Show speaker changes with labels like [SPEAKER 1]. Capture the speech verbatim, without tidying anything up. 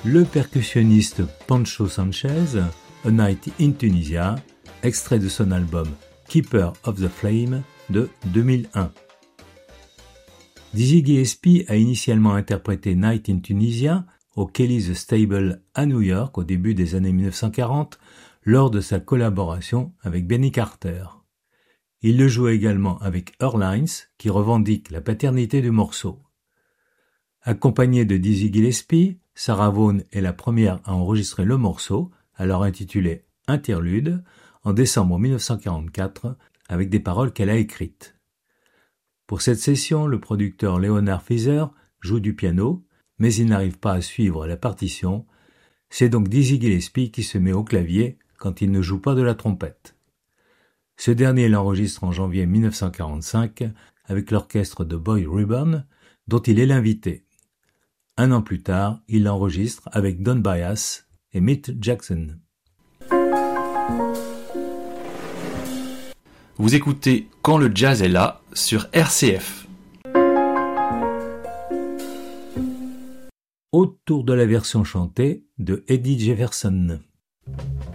[SPEAKER 1] le percussionniste Pancho Sanchez, A Night in Tunisia, extrait de son album Keeper of the Flame de deux mille un. Dizzy Gillespie a initialement interprété Night in Tunisia au Kelly's Stable à New York au début des années mille neuf cent quarante lors de sa collaboration avec Benny Carter. Il le joue également avec Earl Hines qui revendique la paternité du morceau. Accompagnée de Dizzy Gillespie, Sarah Vaughan est la première à enregistrer le morceau, alors intitulé Interlude, en décembre mille neuf cent quarante-quatre, avec des paroles qu'elle a écrites. Pour cette session, le producteur Leonard Feather joue du piano, mais il n'arrive pas à suivre la partition. C'est donc Dizzy Gillespie qui se met au clavier quand il ne joue pas de la trompette. Ce dernier l'enregistre en janvier mille neuf cent quarante-cinq avec l'orchestre de Boy Rubin, dont il est l'invité. Un an plus tard, il l'enregistre avec Don Byas et Milt Jackson.
[SPEAKER 2] Vous écoutez Quand le jazz est là sur R C F.
[SPEAKER 1] Autour de la version chantée de Eddie Jefferson.